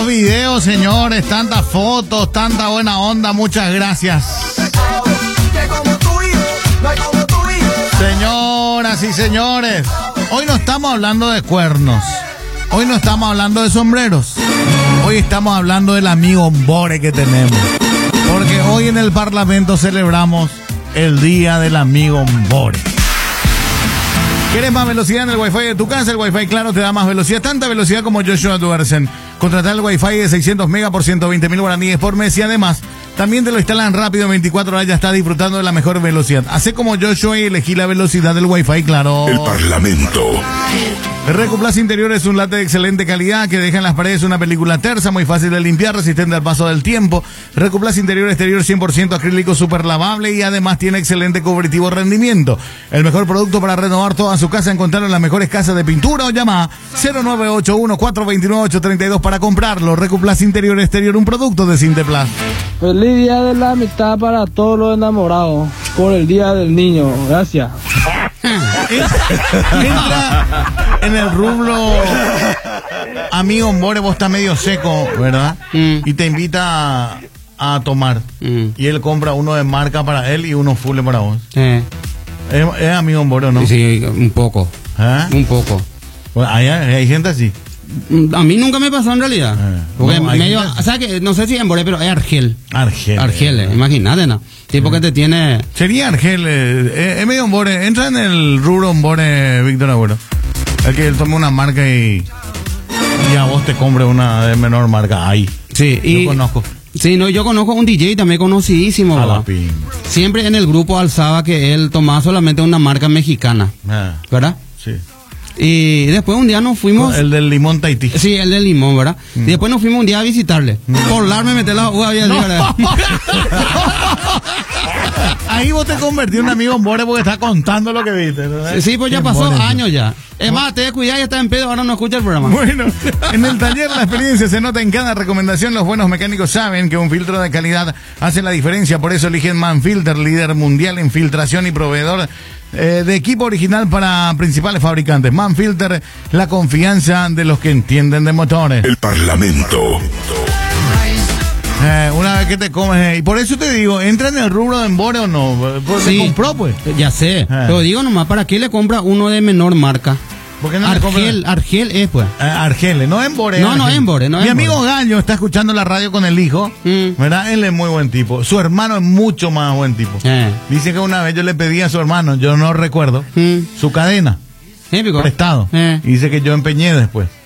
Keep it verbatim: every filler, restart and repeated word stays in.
videos, señores, tantas fotos, tanta buena onda, muchas gracias. Señoras y señores, hoy no estamos hablando de cuernos, hoy no estamos hablando de sombreros, hoy estamos hablando del amigo Mbore que tenemos, porque hoy en el Parlamento celebramos el Día del Amigo Mbore. ¿Quieres más velocidad en el Wi-Fi de tu casa? El Wi-Fi Claro te da más velocidad, tanta velocidad como Joshua Duersen. Contratar el Wi-Fi de seiscientos megas por ciento veinte mil guaraníes por mes y además también te lo instalan rápido en veinticuatro horas, ya estás disfrutando de la mejor velocidad. Hacé como Joshua y elegí la velocidad del Wi-Fi Claro. El Parlamento. Recuplas Interior es un late de excelente calidad que deja en las paredes una película tersa, muy fácil de limpiar, resistente al paso del tiempo. Recuplas Interior exterior cien por ciento acrílico super lavable y además tiene excelente cubritivo rendimiento. El mejor producto para renovar toda su casa, encontrarlo en las mejores casas de pintura o llama cero nueve ocho uno cuatro dos nueve ocho tres dos para comprarlo. Recuplas Interior exterior, un producto de Sinteplas. Feliz Día de la Amistad para todos los enamorados por el Día del Niño. Gracias. Entra en el rubro amigo Mbore, vos estás medio seco, ¿verdad? Mm. Y te invita a, a tomar. Mm. Y él compra uno de marca para él y uno full para vos. Eh, ¿Es, es amigo Mbore o no? sí, un poco. ¿Eh? Un poco. Bueno, hay, hay gente así. A mí nunca me pasó en realidad. Eh, Porque no, hay medio, gente- o sea que no sé si en Boré, pero es Argel. Argel. Argel, eh, imagínate, ¿no? Tipo que te tiene. Sería Argel, eh, es medio Mbore. Entra en el rubro Mbore, Víctor Agüero. El que él tome una marca y, y a vos te compre una de menor marca. Ahí. Sí, y. Yo conozco. Sí, no, yo conozco un D J también conocidísimo, A la ¿verdad? pin. Siempre en el grupo alzaba que él tomaba solamente una marca mexicana, Ah, ¿verdad? sí. Y después un día nos fuimos. El del limón Tahití. Sí, el del limón, ¿verdad? Y después nos fuimos un día a visitarle. Por larme meter la uva había así, ¿verdad? Ahí vos te convertí en un amigo Mbore porque estás contando lo que viste, ¿verdad? Sí, sí, pues ya Qué pasó Mbore. años ya. Es más, te descuidás y está en pedo, ahora no escucha el programa. Bueno, en el taller la experiencia se nota en cada recomendación. Los buenos mecánicos saben que un filtro de calidad hace la diferencia. Por eso eligen Manfilter, líder mundial en filtración y proveedor eh, de equipo original para principales fabricantes. Manfilter, la confianza de los que entienden de motores. El Parlamento. Eh, una vez que te comes, eh, y por eso te digo, ¿entra en el rubro de Mbore o no? Pues Sí. se compró, pues. Ya sé. Ah. Pero digo nomás, ¿para qué le compra uno de menor marca? ¿Por qué no le compra? Argel, Argel es, pues. Eh, Argele, no es Mbore. No, no Argele. es Mbore, no es Mi amigo Mbore. Gallo está escuchando la radio con el hijo, Mm. ¿verdad? Él es muy buen tipo. Su hermano es mucho más buen tipo. Eh. Dice que una vez yo le pedí a su hermano, yo no recuerdo, Mm. su cadena, Épico. prestado. Eh. Y dice que yo empeñé después.